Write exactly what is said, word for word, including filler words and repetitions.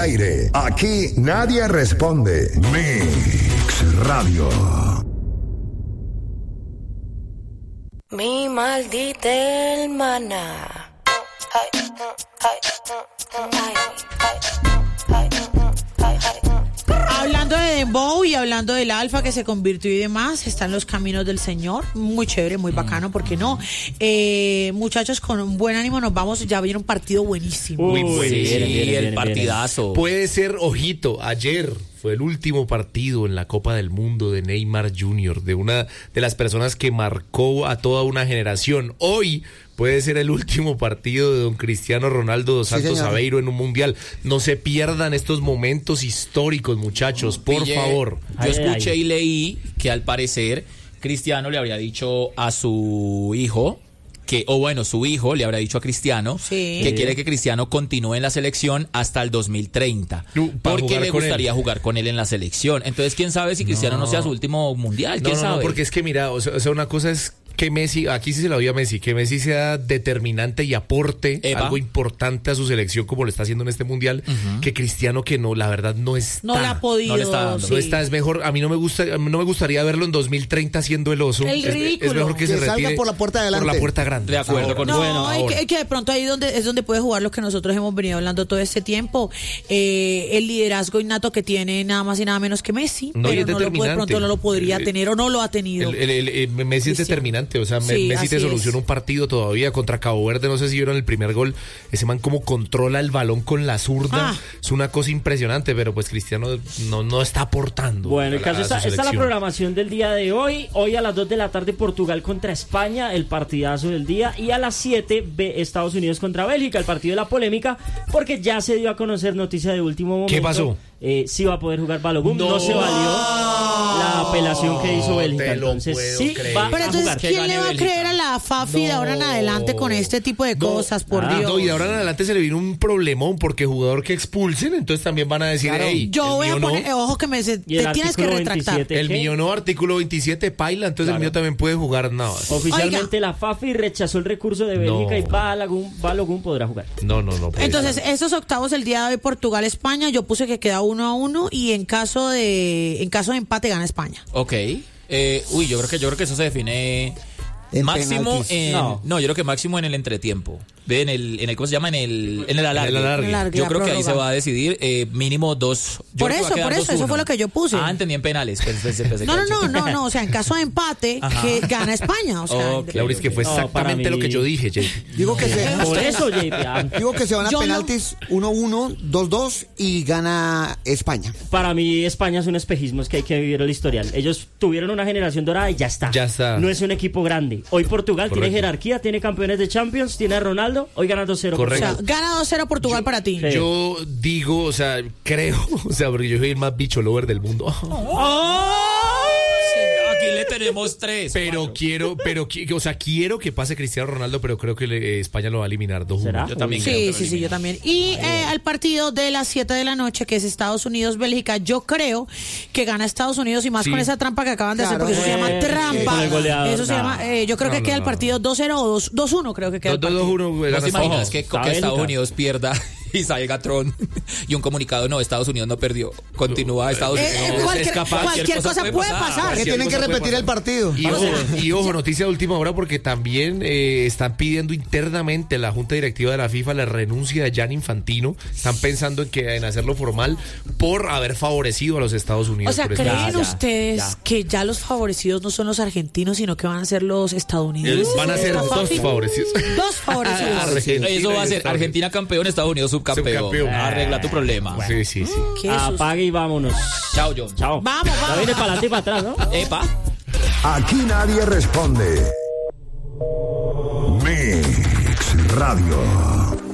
aire. Aquí nadie responde. Mix Radio. Mi maldita hermana. Ay, ay, ay, ay, ay, ay, ay. Hablando de Dembow y hablando del Alfa que se convirtió y demás, están los caminos del Señor. Muy chévere, muy bacano, ¿por qué no? Eh, muchachos, con un buen ánimo nos vamos. Ya viene un partido buenísimo. Muy bueno. Sí, Viene, viene, el viene, partidazo. Puede ser, ojito, ayer fue el último partido en la Copa del Mundo de Neymar junior, de una de las personas que marcó a toda una generación. Hoy puede ser el último partido de don Cristiano Ronaldo dos Santos sí, Aveiro en un mundial. No se pierdan estos momentos históricos, muchachos, por Pille, favor. Yo Ay, escuché ay. y leí que al parecer Cristiano le habría dicho a su hijo que, o bueno, su hijo le habrá dicho a Cristiano sí. que quiere que Cristiano continúe en la selección hasta el dos mil treinta, Uh, porque le gustaría él. jugar con él en la selección. Entonces, quién sabe si Cristiano no, no sea su último mundial. ¿Quién No, no, sabe? no, porque es que mira, o sea, o sea, una cosa es que Messi, aquí sí se la doy a Messi, que Messi sea determinante y aporte Epa. algo importante a su selección como lo está haciendo en este mundial, uh-huh. que Cristiano que no, la verdad no está. No la ha podido. No le está dando. Sí. No está, es mejor, a mí no me gusta, no me gustaría verlo en dos mil treinta siendo el oso. El es, ridículo. es mejor que, Que se salga retire por la puerta de adelante. Por la puerta grande. De acuerdo Ahora. con- No, Bueno, y ahora. que, que de pronto ahí donde, es donde puede jugar lo que nosotros hemos venido hablando todo este tiempo. Eh, el liderazgo innato que tiene nada más y nada menos que Messi. No, y pero es no lo puede, de determinante. pronto no lo podría Eh, tener o no lo ha tenido. El, el, el, el Messi es Cristiano. determinante, o sea, me- Sí, Messi te así soluciona es. un partido todavía contra Cabo Verde, no sé si vieron el primer gol, ese man como controla el balón con la zurda, Ah. es una cosa impresionante, pero pues Cristiano no, no está aportando. Bueno, el a caso la- a está, su está la selección. programación del día de hoy. Hoy a las dos de la tarde Portugal contra España, el partidazo del día. Y a las siete ve Estados Unidos contra Bélgica, el partido de la polémica, porque ya se dio a conocer noticia de último momento. ¿Qué pasó? Eh, sí va a poder jugar Balogun. No, No. se valió la apelación que hizo Bélgica. te lo Entonces puedo sí creer. va Pero a entonces, jugar. que ¿quién gane le va a Bélgica. creer a la FAFI de ahora en No. adelante con este tipo de No. cosas? Por Ah, Dios. No, y de ahora en adelante se le vino un problemón porque jugador que expulsen, entonces también van a decir, Claro. hey, Yo el voy a mío poner, eh, no, ojo que me se- Y el te tienes que artículo retractar. veintisiete. el ¿qué? mío no, artículo veintisiete, paila, entonces Claro. el mío también puede jugar, no. Oficialmente la FAFI rechazó el recurso de Bélgica No. y Balogun, Balogun podrá jugar. No, no, no. puede Entonces, ser. estos octavos el día de hoy, Portugal-España, yo puse que queda uno a uno y en caso de en caso de empate gana España. Ok. Eh, uy, yo creo que yo creo que eso se define En máximo penaltis. en No. no. yo creo que máximo en el entretiempo. Ve en el en el ¿cómo se llama? En el en el alargue. En el alargue. En el alargue, Yo la creo que ahí prórroga. se va a decidir eh, mínimo dos. Yo Por creo que va eso, a quedar por eso, dos eso uno. fue lo que yo puse. Ah, entendí en penales. Pensé- pensé- pensé que No, no, era no, chico. no, no, o sea, en caso de empate, Ajá. que gana España, o sea, Ok. Lauris, que fue No, para exactamente mí- lo que yo dije, Jay. Digo que se, Por eso, J P. ah, digo que se van a Yo no. penaltis uno uno, dos dos y gana España. Para mí España es un espejismo, es que hay que vivir el historial. Ellos tuvieron una generación dorada y ya está. Ya está. No es un equipo grande. Hoy Portugal Correcto. tiene jerarquía, tiene campeones de Champions, tiene a Ronaldo, hoy gana dos cero. o Correcto. sea, gana dos cero Portugal para ti. Sí. Yo digo, o sea, creo, o sea, porque yo soy el más bicho lover del mundo. Aquí le tenemos tres. Pero cuatro. quiero, pero, qui- o sea, quiero que pase Cristiano Ronaldo, pero creo que le- eh, España lo va a eliminar dos uno. ¿Será? Yo también Sí, creo que lo sí, sí, elimina. yo también. Y eh, al partido de las siete de la noche, que es Estados Unidos-Bélgica, yo creo que gana Estados Unidos y más Sí. con esa trampa que acaban de hacer, Claro. porque eso se llama Eh, con trampa. el goleador, Eso se no. llama, eh, yo creo No, que no, queda el no. partido dos cero o dos uno, creo que queda el dos dos partido. uno, ¿No gana te España. imaginas que, está que Estados Bélgica. Unidos pierda y salga Tron y un comunicado? No, Estados Unidos no perdió. Continúa Estados Eh, Unidos. eh, cualquier, es capaz, cualquier cosa puede pasar. Que tienen que cosa puede repetir el pasar. partido. Y ojo, y ojo, noticia de última hora, porque también eh, están pidiendo internamente la Junta Directiva de la FIFA la renuncia de Gianni Infantino. Están pensando en que en hacerlo formal por haber favorecido a los Estados Unidos. O sea, por este ¿creen Ya, ya, ustedes ya. que ya los favorecidos no son los argentinos, sino que van a ser los estadounidenses? Van a ser Esta dos Fafi- favorecidos. Dos favorecidos. Argentina Eso va a y ser Estados Argentina campeón, Estados Unidos subcampeón. Subcampeón. Arregla tu problema. Sí, sí, sí. Qué susto. Apague y vámonos. Chao, John. Chao. Vamos, Ya vamos. viene para adelante y para atrás, ¿no? Epa. Aquí nadie responde. Mix Radio.